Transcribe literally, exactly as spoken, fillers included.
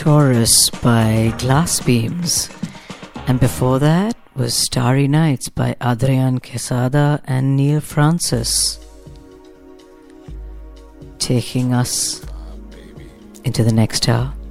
Taurus by Glass Beams. And before that was Starry Nights by Adrian Quesada and Neil Francis. Taking us into the next hour.